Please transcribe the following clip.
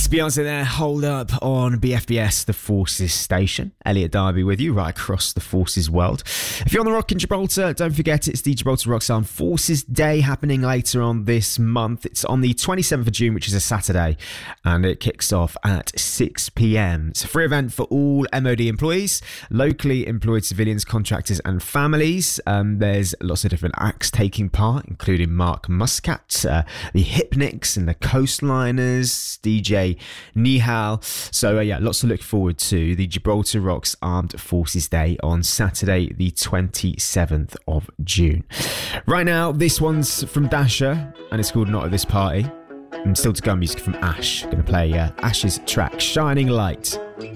Beyonce there, Hold Up on BFBS, the Forces station. Elliot Darby with you right across the Forces world. If you're on the Rock in Gibraltar, don't forget it's the Gibraltar Rocks Armed Forces Day happening later on this month. It's on the 27th of June, which is a Saturday, and it kicks off at 6 p.m. It's a free event for all MOD employees, locally employed civilians, contractors and families. There's lots of different acts taking part, including Mark Muscat, the Hypnics and the Coastliners, DJ Nihal. So lots to look forward to. The Gibraltar Rocks Armed Forces Day on Saturday the 27th of June. Right now, this one's from Dasher and it's called Not At This Party. And still to come, music from Ash. Going to play Ash's track Shining Light.